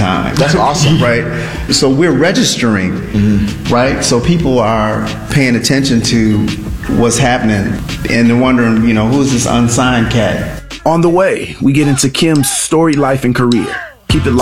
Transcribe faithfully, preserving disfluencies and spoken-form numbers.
time. That's awesome. Right? So we're registering, mm-hmm. right? So people are paying attention to what's happening and they're wondering, you know, who's this unsigned cat? On the way, we get into Kim's story, life, and career. Keep it locked.